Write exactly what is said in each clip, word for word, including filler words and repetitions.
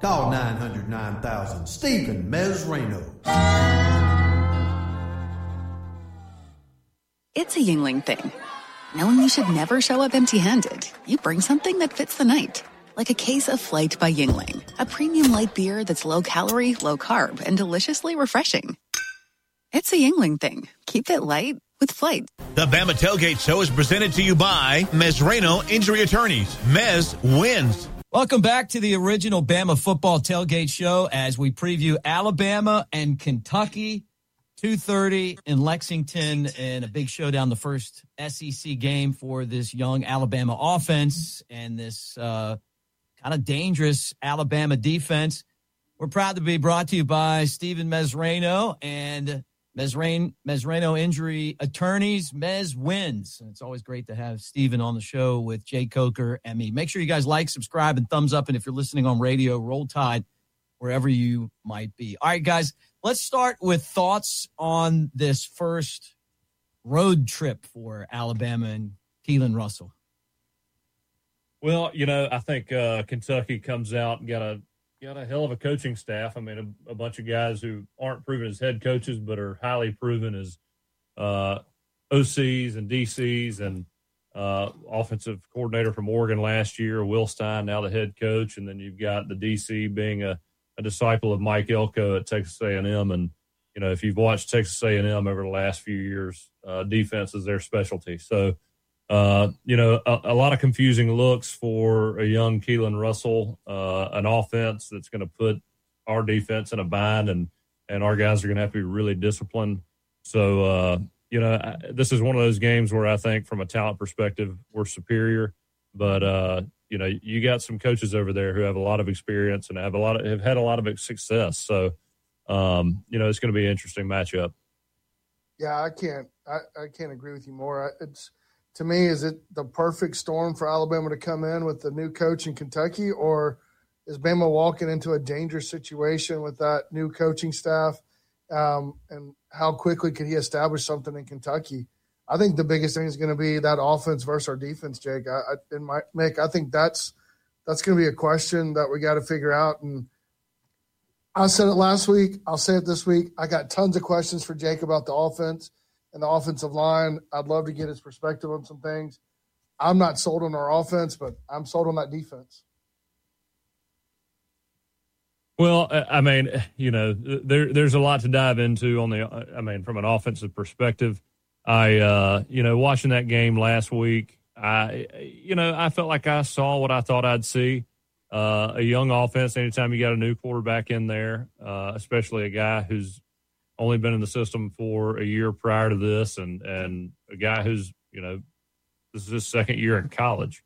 Call nine hundred nine thousand. Stephen Mesrano. It's a Yingling thing. Knowing you should never show up empty-handed. You bring something that fits the night. Like a case of Flight by Yingling. A premium light beer that's low-calorie, low-carb, and deliciously refreshing. It's a Yingling thing. Keep it light with Flight. The Bama Tailgate Show is presented to you by Mesrano Injury Attorneys. Mez wins. Welcome back to the original Bama Football Tailgate Show as we preview Alabama and Kentucky. two thirty in Lexington, and a big showdown, the first S E C game for this young Alabama offense and this uh, kind of dangerous Alabama defense. We're proud to be brought to you by Stephen Mesrano and Mesrano, Mesrano Injury Attorneys. Mez wins. And it's always great to have Stephen on the show with Jay Coker and me. Make sure you guys like, subscribe, and thumbs up. And if you're listening on radio, Roll Tide wherever you might be. All right, guys. Let's start with thoughts on this first road trip for Alabama and Keelan Russell. Well, you know, I think uh, Kentucky comes out and got a got a hell of a coaching staff. I mean, a, a bunch of guys who aren't proven as head coaches but are highly proven as uh, O Cs and D Cs, and uh, offensive coordinator from Oregon last year, Will Stein, now the head coach, and then you've got the D C being a a disciple of Mike Elko at Texas A and M. And, you know, if you've watched Texas A and M over the last few years, uh, defense is their specialty. So, uh, you know, a, a lot of confusing looks for a young Keelan Russell, uh, an offense that's going to put our defense in a bind, and, and our guys are going to have to be really disciplined. So, uh, you know, I, this is one of those games where I think from a talent perspective, we're superior, but, uh, you know, you got some coaches over there who have a lot of experience and have a lot of have had a lot of success. So, um, you know, it's going to be an interesting matchup. Yeah, I can't, I, I can't agree with you more. It's to me, is it the perfect storm for Alabama to come in with the new coach in Kentucky, or is Bama walking into a dangerous situation with that new coaching staff? Um, and how quickly could he establish something in Kentucky? I think the biggest thing is going to be that offense versus our defense, Jake. I, I, in my, Mick, I think that's that's going to be a question that we got to figure out. And I said it last week. I'll say it this week. I got tons of questions for Jake about the offense and the offensive line. I'd love to get his perspective on some things. I'm not sold on our offense, but I'm sold on that defense. Well, I mean, you know, there there's a lot to dive into on the, I mean, from an offensive perspective. I, uh, you know, watching that game last week, I, you know, I felt like I saw what I thought I'd see. Uh, a young offense, anytime you got a new quarterback in there, uh, especially a guy who's only been in the system for a year prior to this, and, and a guy who's, you know, this is his second year in college.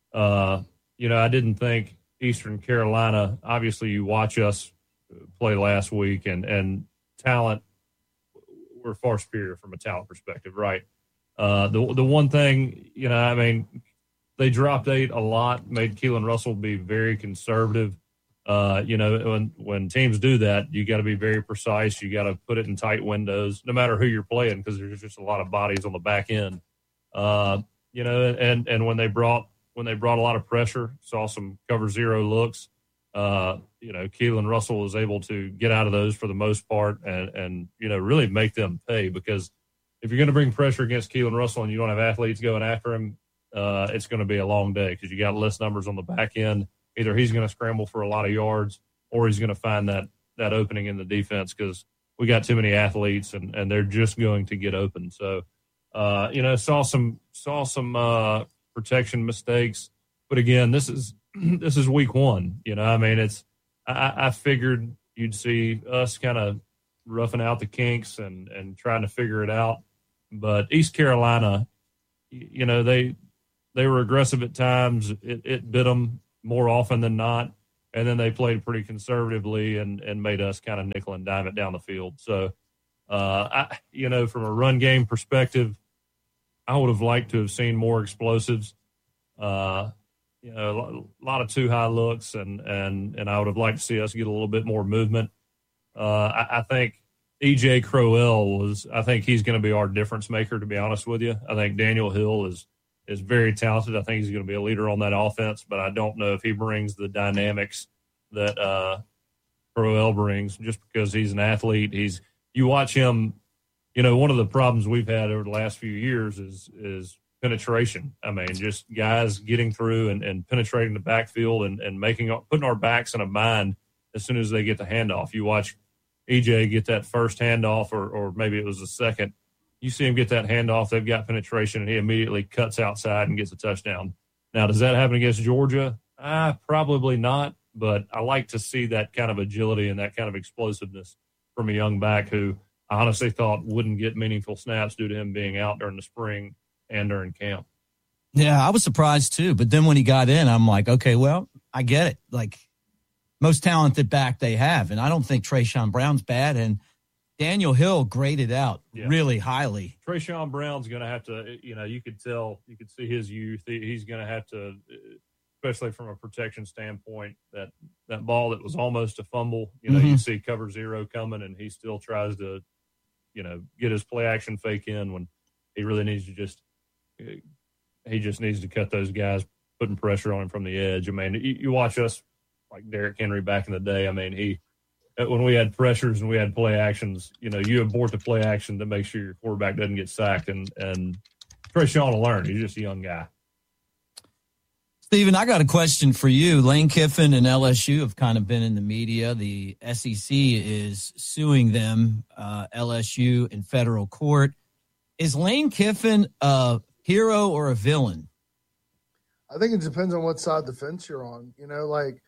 Uh, you know, I didn't think Eastern Carolina, obviously you watch us play last week, and, and talent, we're far superior from a talent perspective, right? Uh, the the one thing, you know, I mean, they dropped eight a lot, made Keelan Russell be very conservative. Uh, you know, when when teams do that, you got to be very precise. You got to put it in tight windows, no matter who you're playing, because there's just a lot of bodies on the back end. Uh, you know, and and when they brought when they brought a lot of pressure, saw some cover zero looks. Uh, you know, Keelan Russell was able to get out of those for the most part, and, and you know, really make them pay, because if you're going to bring pressure against Keelan Russell and you don't have athletes going after him, uh, it's going to be a long day, because you got less numbers on the back end. Either he's going to scramble for a lot of yards, or he's going to find that that opening in the defense, because we got too many athletes, and, and they're just going to get open. So, uh, you know, saw some saw some uh, protection mistakes, but again, this is. This is week one, you know, I mean, it's, I, I figured you'd see us kind of roughing out the kinks and, and trying to figure it out. But East Carolina, you know, they, they were aggressive at times. It, it bit them more often than not. And then they played pretty conservatively and, and made us kind of nickel and dime it down the field. So, uh, I, you know, from a run game perspective, I would have liked to have seen more explosives. Uh, You know, a lot of too high looks, and, and, and I would have liked to see us get a little bit more movement. Uh, I, I think E J Crowell was, I think he's going to be our difference maker, to be honest with you. I think Daniel Hill is, is very talented. I think he's going to be a leader on that offense, but I don't know if he brings the dynamics that uh, Crowell brings, just because he's an athlete. He's you watch him. You know, one of the problems we've had over the last few years is is penetration. I mean, just guys getting through and, and penetrating the backfield and, and making putting our backs in a bind as soon as they get the handoff. You watch E J get that first handoff, or or maybe it was the second. You see him get that handoff, they've got penetration, and he immediately cuts outside and gets a touchdown. Now, does that happen against Georgia? Uh, probably not, but I like to see that kind of agility and that kind of explosiveness from a young back who I honestly thought wouldn't get meaningful snaps due to him being out during the spring and during camp. Yeah, I was surprised too. But then when he got in, I'm like, okay, well, I get it. Like, most talented back they have. And I don't think Trayshawn Brown's bad. And Daniel Hill graded out yeah. really highly. Trayshawn Brown's going to have to, you know, you could tell, you could see his youth. He's going to have to, especially from a protection standpoint, that, that ball that was almost a fumble, you know, mm-hmm. you see cover zero coming and he still tries to, you know, get his play action fake in when he really needs to just, he just needs to cut those guys, putting pressure on him from the edge. I mean, you, you watch us like Derrick Henry back in the day. I mean, he, when we had pressures and we had play actions, you know, you abort the play action to make sure your quarterback doesn't get sacked. And, and Trayshawn will learn. He's just a young guy. Steven, I got a question for you. Lane Kiffin and L S U have kind of been in the media. The S E C is suing them, uh, L S U, in federal court. Is Lane Kiffin a hero or a villain? I think it depends on what side of the fence you're on. You know, like,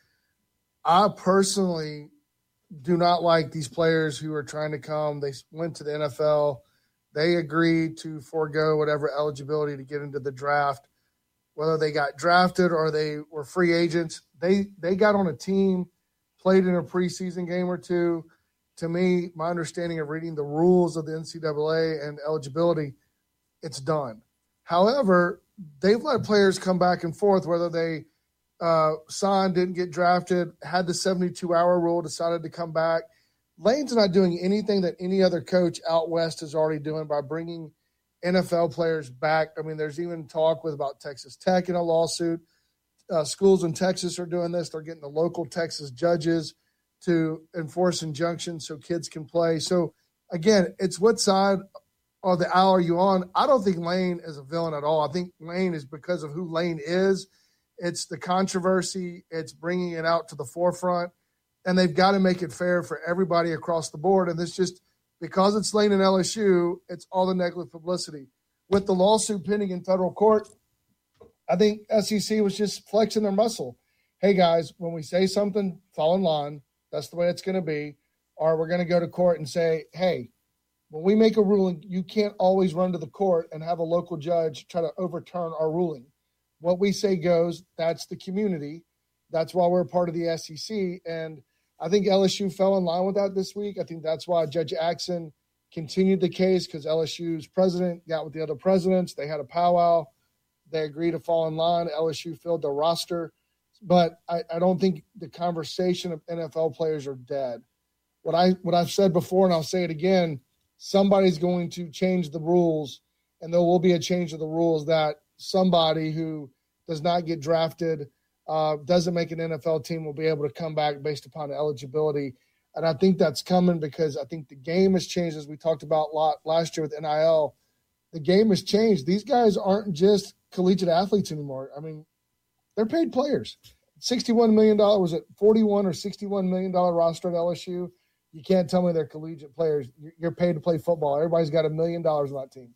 I personally do not like these players who are trying to come. They went to the N F L. They agreed to forego whatever eligibility to get into the draft. Whether they got drafted or they were free agents, they they got on a team, played in a preseason game or two. To me, my understanding of reading the rules of the N C double A and eligibility, it's done. However, they've let players come back and forth, whether they uh, signed, didn't get drafted, had the seventy-two hour rule, decided to come back. Lane's not doing anything that any other coach out west is already doing by bringing N F L players back. I mean, there's even talk with about Texas Tech in a lawsuit. Uh, schools in Texas are doing this. They're getting the local Texas judges to enforce injunctions so kids can play. So, again, it's what side of the aisle are you on? I don't think Lane is a villain at all. I think Lane is because of who Lane is. It's the controversy. It's bringing it out to the forefront. And they've got to make it fair for everybody across the board. And this just – because it's Lane and L S U, it's all the negative publicity. With the lawsuit pending in federal court, I think S E C was just flexing their muscle. Hey, guys, when we say something, fall in line. That's the way it's going to be. Or we're going to go to court and say, hey, when we make a ruling, you can't always run to the court and have a local judge try to overturn our ruling. What we say goes. That's the community. That's why we're a part of the S E C. And I think L S U fell in line with that this week. I think that's why Judge Axson continued the case, because L S U's president got with the other presidents. They had a powwow. They agreed to fall in line. L S U filled the roster. But I, I don't think the conversation of N F L players are dead. What, I, what I've said before, and I'll say it again, somebody's going to change the rules, and there will be a change of the rules that somebody who does not get drafted – Uh, doesn't make an N F L team will be able to come back based upon eligibility. And I think that's coming because I think the game has changed, as we talked about a lot last year with N I L. The game has changed. These guys aren't just collegiate athletes anymore. I mean, they're paid players. sixty-one million dollars, was it forty-one or sixty-one million dollars roster at L S U? You can't tell me they're collegiate players. You're paid to play football. Everybody's got a million dollars on that team.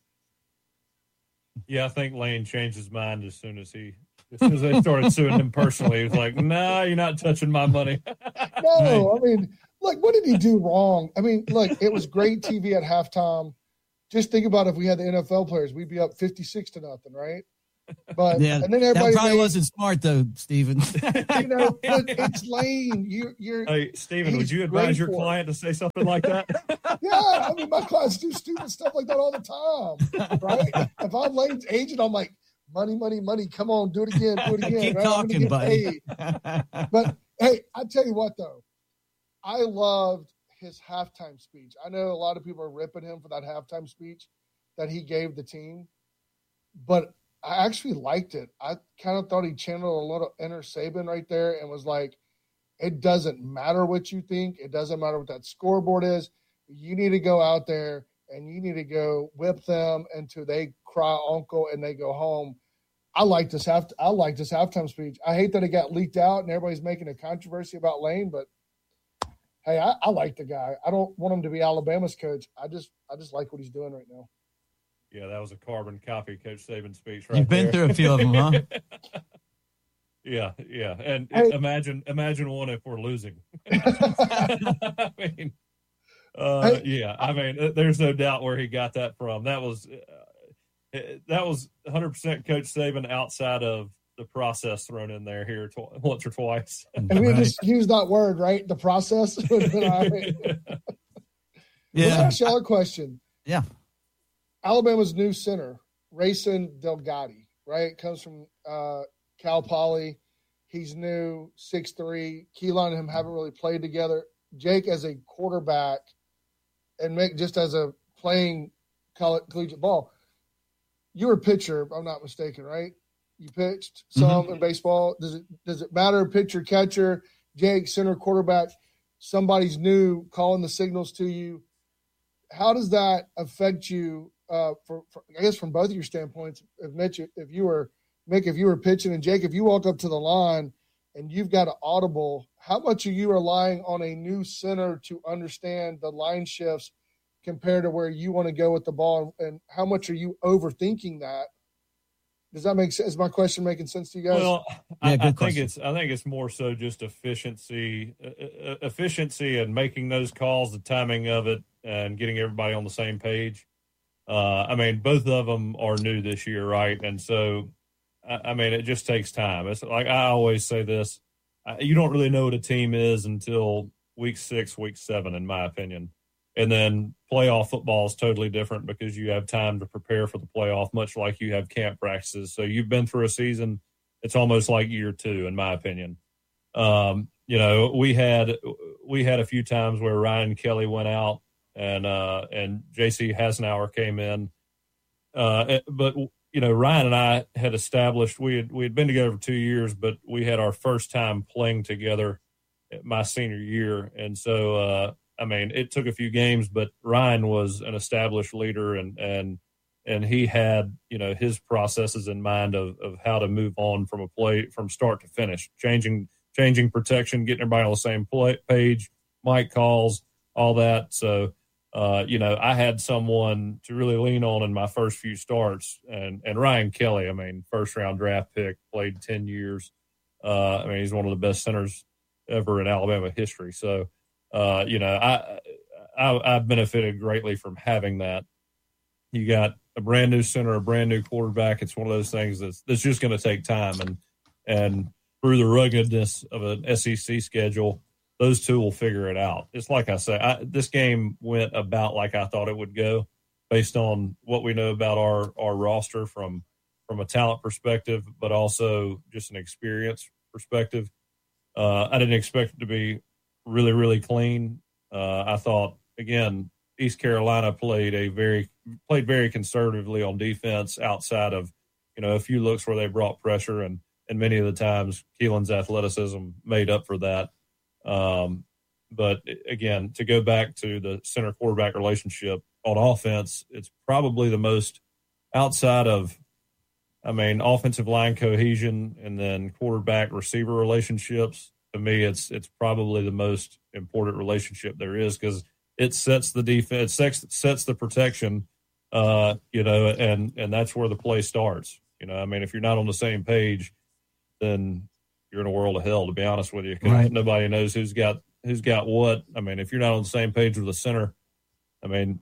Yeah, I think Lane changed his mind as soon as he – as soon as they started suing him personally. He was like, nah, you're not touching my money. No, I mean, look, what did he do wrong? I mean, look, it was great T V at halftime. Just think about if we had the N F L players, we'd be up fifty-six to nothing, right? But yeah, and then everybody that probably made, wasn't smart, though, Steven. You know, but it's Lane. You, you're. Hey, Steven, would you advise your client to say something like that? Yeah, I mean, my clients do stupid stuff like that all the time, right? If I'm Lane's agent, I'm like, money, money, money. Come on, do it again, do it again. Keep right? talking, buddy. But, hey, I tell you what, though. I loved his halftime speech. I know a lot of people are ripping him for that halftime speech that he gave the team. But I actually liked it. I kind of thought he channeled a little inner Saban right there and was like, It doesn't matter what you think. It doesn't matter what that scoreboard is. You need to go out there and you need to go whip them until they cry uncle and they go home. I like this half. I like this halftime speech. I hate that it got leaked out and everybody's making a controversy about Lane, but hey, I, I like the guy. I don't want him to be Alabama's coach. I just, I just like what he's doing right now. Yeah, that was a carbon copy Coach Saban speech. Right You've been there. through a few of them, huh? Yeah, yeah, and Hey. imagine, imagine one if we're losing. I mean, uh, Hey. yeah, I mean, there's no doubt where he got that from. That was, uh, that was one hundred percent Coach Saban outside of the process thrown in there here tw- once or twice. And we Right. just use that word, right? The process. All right. Yeah. Let's ask y'all a question. Yeah. Alabama's new center, Rayson Delgado, right? Comes from uh, Cal Poly. He's new, six three. Keelan and him haven't really played together. Jake, as a quarterback, and Mick just as a playing college, collegiate ball, you were a pitcher, if I'm not mistaken, right? You pitched some Mm-hmm. in baseball. Does it does it matter? Pitcher, catcher, Jake, center, quarterback. Somebody's new, calling the signals to you. How does that affect you? Uh, for, for I guess from both of your standpoints, if Mitch, if you were Mick, if you were pitching, and Jake, if you walk up to the line and you've got an audible, how much are you relying on a new center to understand the line shifts compared to where you want to go with the ball, and how much are you overthinking that? Does that make sense? Is my question making sense to you guys? Well, Yeah, I, I good think question. it's I think it's more so just efficiency, uh, uh, efficiency, and making those calls, the timing of it, and getting everybody on the same page. Uh, I mean, both of them are new this year, right? And so, I, I mean, it just takes time. It's like I always say this: I, you don't really know what a team is until week six, week seven, in my opinion. And then playoff football is totally different because you have time to prepare for the playoff, much like you have camp practices. So you've been through a season. It's almost like year two, in my opinion. Um, you know, we had we had a few times where Ryan Kelly went out and uh, and J C Hasnauer came in. Uh, but, you know, Ryan and I had established we had we had been together for two years, but we had our first time playing together my senior year. And so, uh, I mean, it took a few games, but Ryan was an established leader, and and and he had, you know, his processes in mind of, of how to move on from a play from start to finish, changing changing protection, getting everybody on the same play, page, mic calls, all that. So, uh, you know, I had someone to really lean on in my first few starts, and and Ryan Kelly, I mean, first round draft pick, played ten years. Uh, I mean, he's one of the best centers ever in Alabama history. So. Uh, you know, I, I I benefited greatly from having that. You got a brand new center, a brand new quarterback. It's one of those things that's that's just going to take time, and and through the ruggedness of an S E C schedule, those two will figure it out. It's like I say, I, this game went about like I thought it would go, based on what we know about our our roster from from a talent perspective, but also just an experience perspective. Uh, I didn't expect it to be really, really clean. Uh, I thought, again, East Carolina played a very played very conservatively on defense outside of, you know, a few looks where they brought pressure, and and many of the times Keelan's athleticism made up for that. Um, but again, to go back to the center quarterback relationship on offense, it's probably the most outside of, I mean, offensive line cohesion and then quarterback receiver relationships. To me, it's it's probably the most important relationship there is, because it sets the defense, sets, sets the protection, uh, you know, and and that's where the play starts. You know, I mean, if you're not on the same page, then you're in a world of hell, to be honest with you, because Right. nobody knows who's got who's got what. I mean, if you're not on the same page with the center, I mean,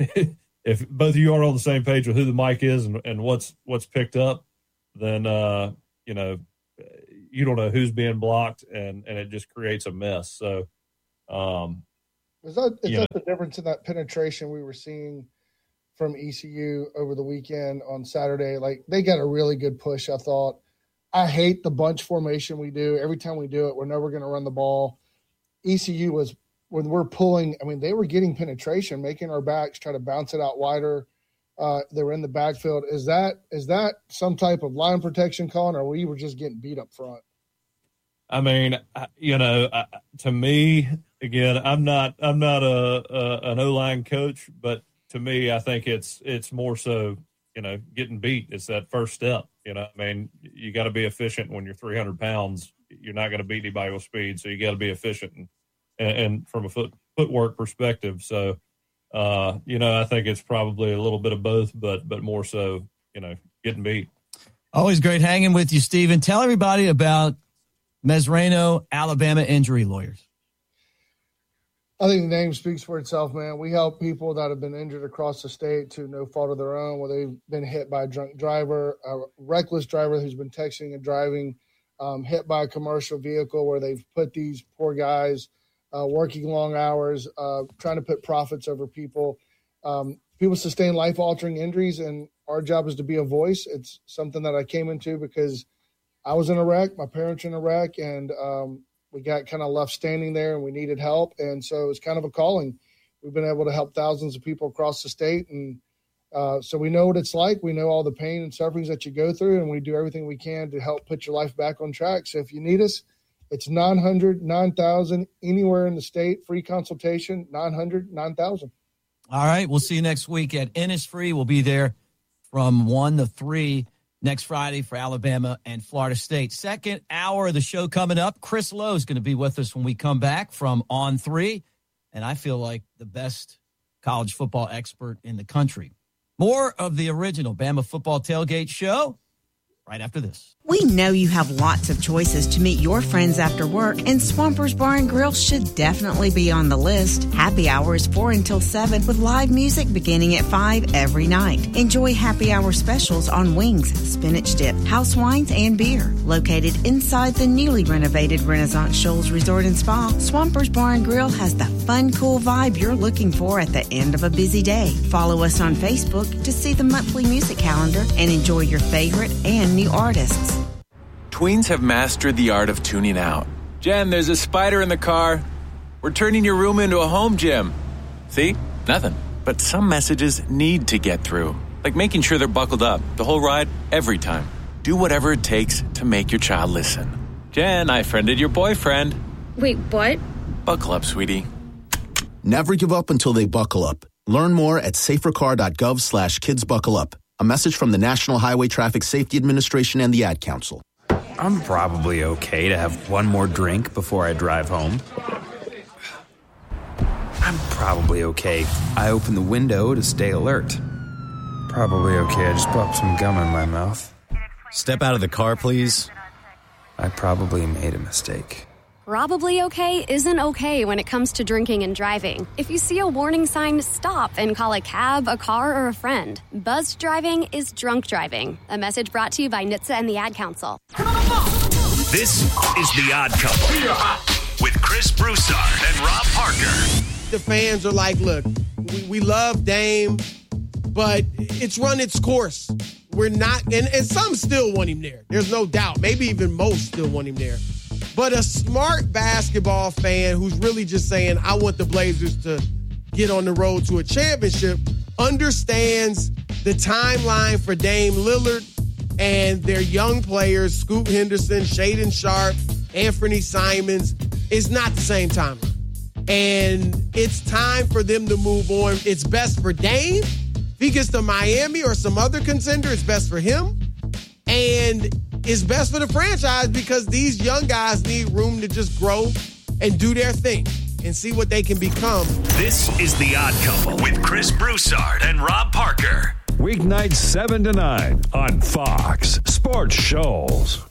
if both of you are on the same page with who the mic is and, and what's what's picked up, then uh, you know. You don't know who's being blocked, and, and it just creates a mess. So, um, Is that is you that the difference in that penetration we were seeing from E C U over the weekend on Saturday? Like, they got a really good push, I thought. I hate the bunch formation we do. Every time we do it, we're never going to run the ball. E C U was, when we're pulling, I mean, they were getting penetration, making our backs try to bounce it out wider. Uh, they were in the backfield. Is that is that some type of line protection, Colin, or we were just getting beat up front? I mean, you know, to me, again, I'm not I'm not a, a an O-line coach, but to me, I think it's it's more so, you know, getting beat is that first step. You know, I mean, you got to be efficient when you're three hundred pounds. You're not going to beat anybody with speed, so you got to be efficient and, and, and from a foot footwork perspective. So, uh, you know, I think it's probably a little bit of both, but but more so, you know, getting beat. Always great hanging with you, Stephen. Tell everybody about Mesrano, Alabama Injury Lawyers. I think the name speaks for itself, man. We help people that have been injured across the state to no fault of their own, where they've been hit by a drunk driver, a reckless driver who's been texting and driving, um, hit by a commercial vehicle where they've put these poor guys uh, working long hours, uh, trying to put profits over people. Um, people sustain life-altering injuries, and our job is to be a voice. It's something that I came into because I was in a wreck, my parents were in a wreck, and um, we got kind of left standing there and we needed help. And so it's kind of a calling. We've been able to help thousands of people across the state. And uh, so we know what it's like. We know all the pain and sufferings that you go through, and we do everything we can to help put your life back on track. So if you need us, it's nine hundred, nine thousand, anywhere in the state, free consultation, nine hundred, nine thousand. All right. We'll see you next week at Innisfree. We'll be there from one to three next Friday for Alabama and Florida State. Second hour of the show coming up. Chris Lowe is going to be with us when we come back from On three. And I feel like the best college football expert in the country. More of the original Bama Football Tailgate Show right after this. We know you have lots of choices to meet your friends after work, and Swampers Bar and Grill should definitely be on the list. Happy hour is four until seven with live music beginning at five every night. Enjoy happy hour specials on wings, spinach dip, house wines, and beer. Located inside the newly renovated Renaissance Shoals Resort and Spa, Swampers Bar and Grill has the fun, cool vibe you're looking for at the end of a busy day. Follow us on Facebook to see the monthly music calendar and enjoy your favorite and new artists. Tweens have mastered the art of tuning out. Jen, there's a spider in the car. We're turning your room into a home gym. See? Nothing. But some messages need to get through. Like making sure they're buckled up the whole ride, every time. Do whatever it takes to make your child listen. Jen, I friended your boyfriend. Wait, what? Buckle up, sweetie. Never give up until they buckle up. Learn more at safercar.gov slash kids buckle up. A message from the National Highway Traffic Safety Administration and the Ad Council. I'm probably okay to have one more drink before I drive home. I'm probably okay. I open the window to stay alert. Probably okay. I just popped some gum in my mouth. Step out of the car, please. I probably made a mistake. Probably okay isn't okay when it comes to drinking and driving. If you see a warning sign, stop and call a cab, a car, or a friend. Buzzed driving is drunk driving. A message brought to you by N H T S A and the Ad Council. This is The Odd Couple with Chris Broussard and Rob Parker. The fans are like, look, we, we love Dame, but it's run its course. We're not, and, and some still want him there. There's no doubt. Maybe even most still want him there. But a smart basketball fan who's really just saying, I want the Blazers to get on the road to a championship, understands the timeline for Dame Lillard and their young players, Scoot Henderson, Shaedon Sharpe, Anthony Simons, is not the same timeline. And it's time for them to move on. It's best for Dame. If he gets to Miami or some other contender, it's best for him. And it's best for the franchise because these young guys need room to just grow and do their thing and see what they can become. This is The Odd Couple with Chris Broussard and Rob Parker. Weeknights seven to nine on Fox Sports Shoals.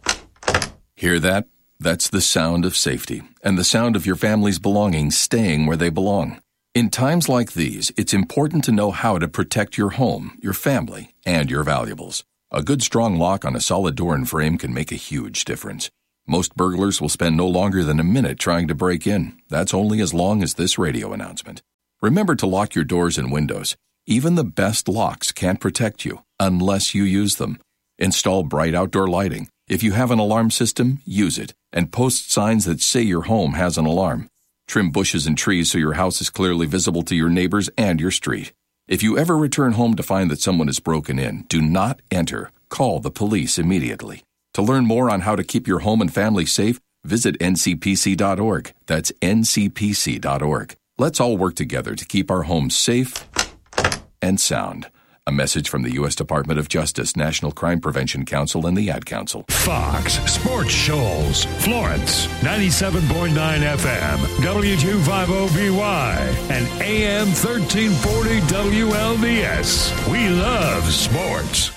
Hear that? That's the sound of safety and the sound of your family's belongings staying where they belong. In times like these, it's important to know how to protect your home, your family, and your valuables. A good strong lock on a solid door and frame can make a huge difference. Most burglars will spend no longer than a minute trying to break in. That's only as long as this radio announcement. Remember to lock your doors and windows. Even the best locks can't protect you unless you use them. Install bright outdoor lighting. If you have an alarm system, use it, and post signs that say your home has an alarm. Trim bushes and trees so your house is clearly visible to your neighbors and your street. If you ever return home to find that someone has broken in, do not enter. Call the police immediately. To learn more on how to keep your home and family safe, Visit N C P C dot org. That's N C P C dot org. Let's all work together to keep our homes safe and sound. A message from the U S Department of Justice, National Crime Prevention Council, and the Ad Council. Fox Sports Shoals, Florence, ninety-seven point nine F M, W two fifty B Y, and A M thirteen forty W L D S. We love sports.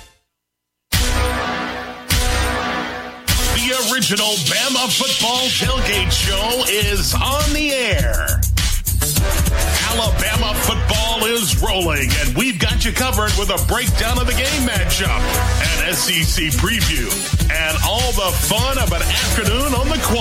The original Bama Football Tailgate Show is on the air. Alabama football is rolling, and we've got you covered with a breakdown of the game matchup, an S E C preview, and all the fun of an afternoon on the quad.